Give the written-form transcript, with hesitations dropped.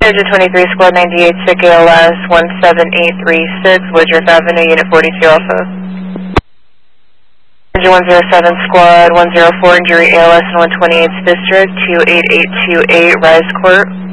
Engine 23, Squad 98, sick ALS 17836, Woodruff Avenue, Unit 42 Alpha. Engine 107, Squad 104, injury ALS in 128th District, 28828, Rise Court.